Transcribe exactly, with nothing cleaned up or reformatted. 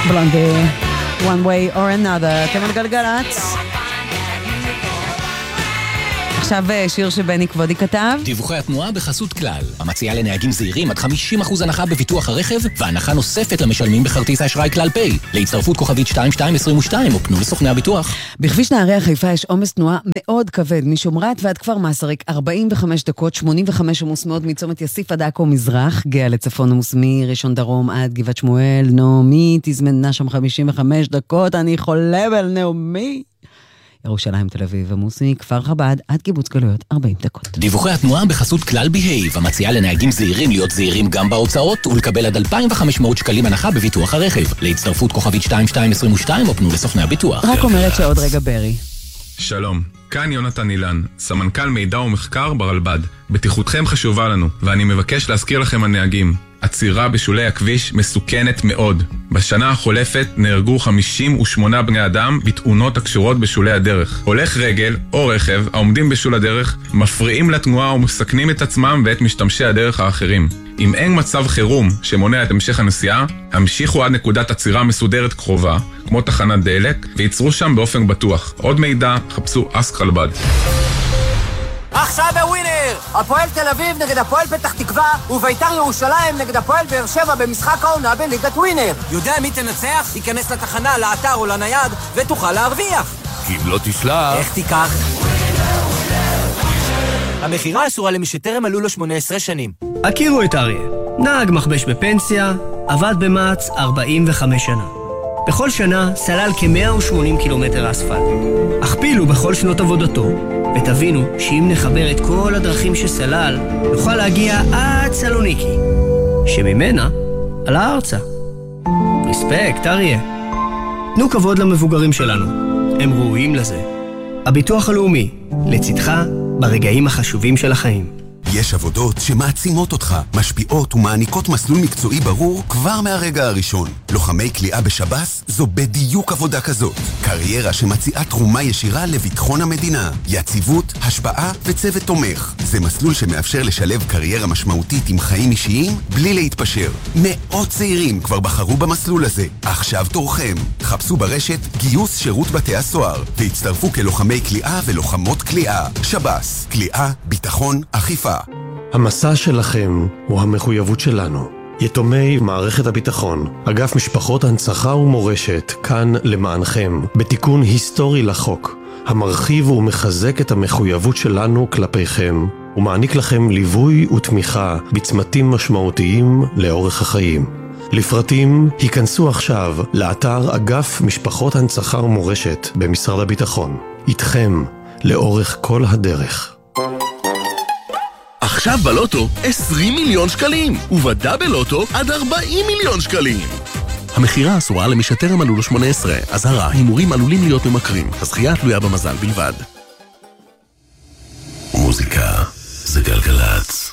בלונדי, one way or another. אתם על גלגלצ. עכשיו שיר שבני כבודי כתב. דיווחי התנועה בחסות כלל. המציעה לנהגים זהירים עד חמישים אחוז הנחה בביטוח הרכב, והנחה נוספת למשלמים בכרטיס האשראי כלל פיי. להצטרפות כוכבית שתיים שתיים עשרים ושתיים, או פנו לסוכני הביטוח. בכביש נהריה חיפה יש עומס תנועה מאוד כבד, משומרת ועד כפר מסריק, ארבעים וחמש דקות, שמונים וחמש עמוס מאוד מצומת יסיף עד עכו מזרח, גאה לצפון עמוס מראשון דרום עד גבעת שמואל, נעמי תזמנה שם חמישים וחמש דקות, אני חולה על נעמי. ירושלים תל אביב עמוס מכפר חב"ד עד קיבוץ גלויות ארבעים דקות. דיווחי התנועה בחסות כלל בהייב, המציעה לנהגים זהירים להיות זהירים גם בהוצאות ולקבל עד אלפיים וחמש מאות שקלים הנחה בביטוח הרכב. להצטרפות כוכבית שתיים שתיים עשרים ושתיים, או פנו לסוכני הביטוח. רק אומרת שעוד רגע ברי. שלום, כאן יונתן אילן, סמנכ"ל מידע ומחקר ברלב"ד. בטיחותכם חשובה לנו, ואני מבקש להזכיר לכם הנהגים. עצירה בשולי הכביש מסוכנת מאוד. בשנה החולפת נהרגו חמישים ושמונה בני אדם בתאונות הקשורות בשולי הדרך. הולך רגל או רכב העומדים בשול הדרך מפריעים לתנועה ומסכנים את עצמם ואת משתמשי הדרך האחרים. אם אין מצב חירום שמונע את המשך הנסיעה, המשיכו עד נקודת עצירה מסודרת קרובה, כמו תחנת דלק, ויצרו שם באופן בטוח. עוד מידע, חפשו אסק חלבד. עכשיו בווינר! הפועל תל אביב נגד הפועל פתח תקווה וביתר ירושלים נגד הפועל באר שבע במשחק העונה בליגת ווינר. יודע מי תנצח? תיכנס לתחנה, לאתר או לנייד ותוכל להרוויח. כי אם לא תשלח... איך תיקח? המחירה אסורה למי שטרם מלאו לו שמונה עשרה שנים. הכירו את אריה. נהג מכבש בפנסיה, עבד במעץ ארבעים וחמש שנה. בכל שנה סלל כ-מאה ושמונים קילומטר אספלט. הכפילו בכל שנות עבודתו, ותבינו שאם נחבר את כל הדרכים שסלל, נוכל להגיע עד סלוניקי, שממנה על הארצה. רספקט, אריה. תנו כבוד למבוגרים שלנו, הם ראויים לזה. הביטוח הלאומי, לצדך ברגעים החשובים של החיים. יש עבודות שמעצימות אותך, משפיעות ומעניקות מסלול מקצועי ברור כבר מהרגע הראשון. לוחמי כליאה בשב"ס זו בדיוק עבודה כזאת. קריירה שמציעה תרומה ישירה לביטחון המדינה, יציבות, השפעה וצוות תומך. זה מסלול שמאפשר לשלב קריירה משמעותית עם חיים אישיים בלי להתפשר. מאות צעירים כבר בחרו במסלול הזה. עכשיו תורכם. חפשו ברשת גיוס שירות בתי הסוהר והצטרפו כלוחמי כליאה ולוחמות כליאה. שב"ס, כליאה, ביטחון, אכיפה. המסע שלכם הוא המחויבות שלנו. יתומי מערכת הביטחון, אגף משפחות הנצחה ומורשת, כאן למענכם, בתיקון היסטורי לחוק, המרחיב ומחזק את המחויבות שלנו כלפיכם, ומעניק לכם ליווי ותמיכה בצמתים משמעותיים לאורך החיים. לפרטים, היכנסו עכשיו לאתר אגף משפחות הנצחה ומורשת במשרד הביטחון. איתכם, לאורך כל הדרך. עכשיו בלוטו עשרים מיליון שקלים, ובדאבל לוטו עד ארבעים מיליון שקלים. המחירה אסורה למי שטרם מלאו לו שמונה עשרה. אזהרה, הימורים עלולים להיות ממכרים. הזכייה תלויה במזל בלבד. מוזיקה זה גלגלצ.